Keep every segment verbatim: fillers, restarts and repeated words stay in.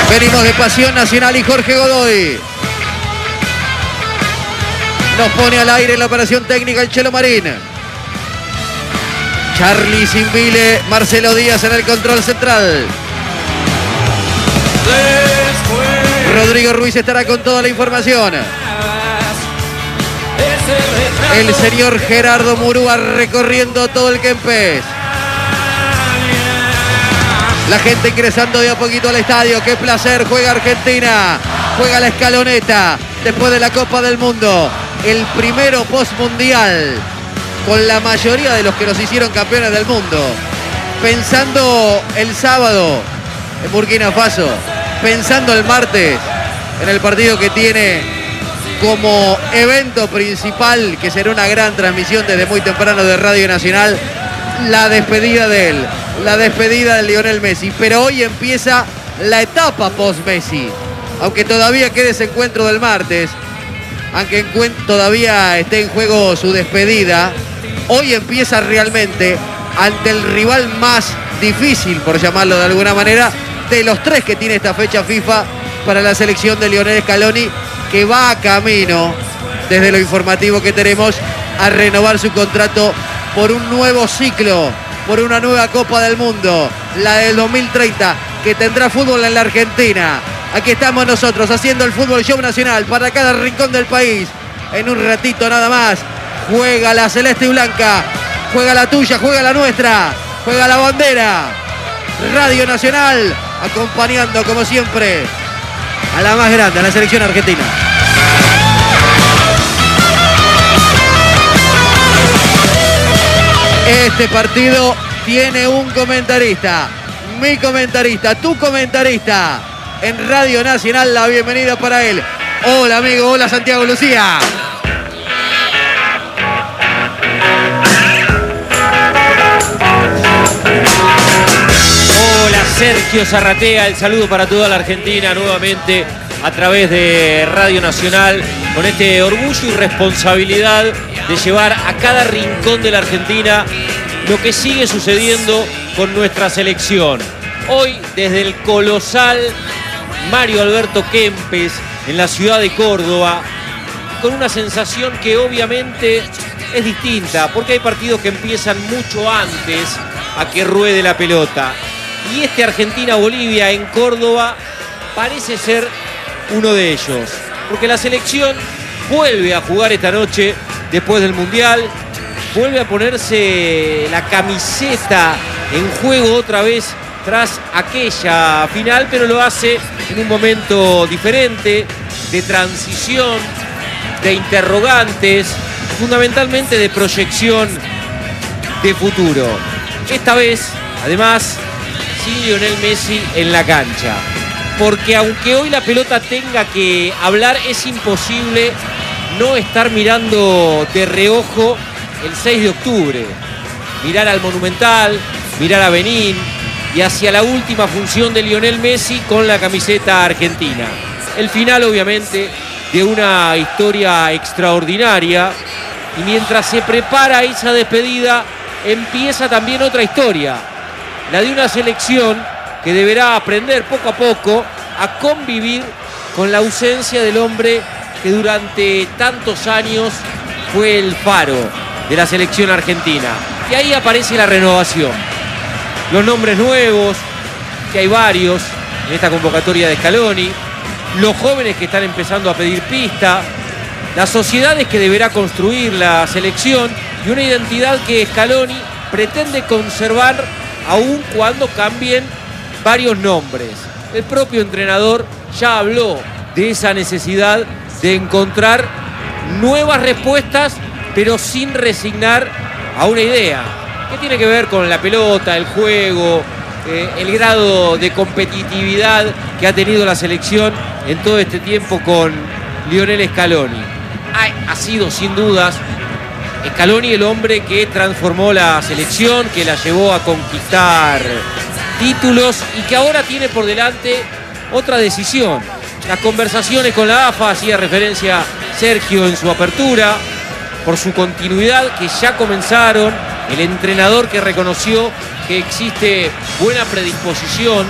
Venimos de Pasión Nacional y Jorge Godoy nos pone al aire en la operación técnica el Chelo Marín. Charlie Simbile, Marcelo Díaz en el control central. Rodrigo Ruiz estará con toda la información. El señor Gerardo Murúa recorriendo todo el Kempes. La gente ingresando de a poquito al estadio. Qué placer, juega Argentina. Juega la escaloneta después de la Copa del Mundo. El primero post-mundial con la mayoría de los que nos hicieron campeones del mundo. Pensando el sábado en Burkina Faso. Pensando el martes en el partido que tiene como evento principal, que será una gran transmisión desde muy temprano de Radio Nacional, la despedida de él, la despedida de Lionel Messi. Pero hoy empieza la etapa post-Messi, aunque todavía quede ese encuentro del martes, aunque todavía esté en juego su despedida. Hoy empieza realmente ante el rival más difícil, por llamarlo de alguna manera, de los tres que tiene esta fecha FIFA para la selección de Lionel Scaloni, que va a camino, desde lo informativo que tenemos, a renovar su contrato por un nuevo ciclo, por una nueva Copa del Mundo, la del dos mil treinta, que tendrá fútbol en la Argentina. Aquí estamos nosotros haciendo el Fútbol Show Nacional para cada rincón del país. En un ratito nada más, juega la celeste y blanca, juega la tuya, juega la nuestra, juega la bandera. Radio Nacional acompañando como siempre a la más grande, a la selección argentina. Este partido tiene un comentarista, mi comentarista, tu comentarista en Radio Nacional. La bienvenida para él. Hola amigo, hola Santiago Lucía. Hola Sergio Zarratea, el saludo para toda la Argentina nuevamente a través de Radio Nacional, con este orgullo y responsabilidad de llevar a cada rincón de la Argentina lo que sigue sucediendo con nuestra selección. Hoy desde el colosal Mario Alberto Kempes en la ciudad de Córdoba, con una sensación que obviamente es distinta, porque hay partidos que empiezan mucho antes a que ruede la pelota. Y este Argentina-Bolivia en Córdoba parece ser uno de ellos, porque la selección vuelve a jugar esta noche después del Mundial, vuelve a ponerse la camiseta en juego otra vez tras aquella final, pero lo hace en un momento diferente, de transición, de interrogantes, fundamentalmente de proyección de futuro. Esta vez, además, sin Lionel Messi en la cancha. Porque aunque hoy la pelota tenga que hablar, es imposible no estar mirando de reojo el seis de octubre. Mirar al Monumental, mirar a Benín y hacia la última función de Lionel Messi con la camiseta argentina. El final, obviamente, de una historia extraordinaria. Y mientras se prepara esa despedida, empieza también otra historia. La de una selección que deberá aprender poco a poco a convivir con la ausencia del hombre que durante tantos años fue el faro de la selección argentina. Y ahí aparece la renovación. Los nombres nuevos, que hay varios en esta convocatoria de Scaloni, los jóvenes que están empezando a pedir pista, las sociedades que deberá construir la selección y una identidad que Scaloni pretende conservar aun cuando cambien varios nombres. El propio entrenador ya habló de esa necesidad de encontrar nuevas respuestas, pero sin resignar a una idea que tiene que ver con la pelota, el juego, eh, el grado de competitividad que ha tenido la selección en todo este tiempo con Lionel Scaloni. Ha, ha sido sin dudas Scaloni el hombre que transformó la selección, que la llevó a conquistar títulos y que ahora tiene por delante otra decisión. Las conversaciones con la A F A, hacía referencia Sergio en su apertura, por su continuidad que ya comenzaron, el entrenador que reconoció que existe buena predisposición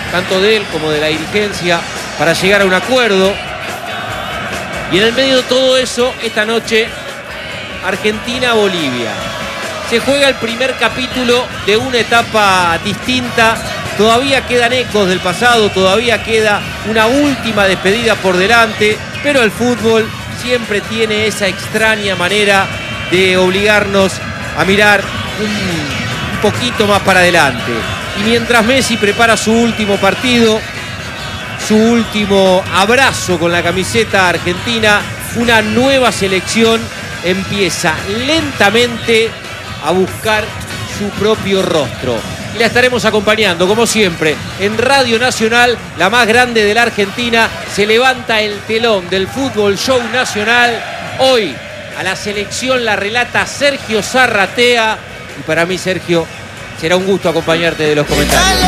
tanto de él como de la dirigencia, para llegar a un acuerdo. Y en el medio de todo eso, esta noche, Argentina-Bolivia. Se juega el primer capítulo de una etapa distinta. Todavía quedan ecos del pasado, todavía queda una última despedida por delante, pero el fútbol siempre tiene esa extraña manera de obligarnos a mirar un, un poquito más para adelante. Y mientras Messi prepara su último partido, su último abrazo con la camiseta argentina, una nueva selección empieza lentamente a buscar su propio rostro. Y la estaremos acompañando, como siempre, en Radio Nacional, la más grande de la Argentina. Se levanta el telón del Fútbol Show Nacional. Hoy a la selección la relata Sergio Zarratea. Y para mí, Sergio, será un gusto acompañarte de los comentarios.